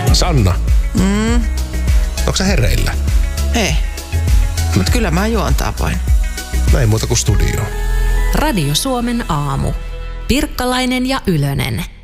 Sanna. Onko sä hereillä? Ei. Mut kyllä mä juon tapoin. Näin muuta kuin studioon. Radio Suomen aamu. Pirkkalainen ja Ylönen.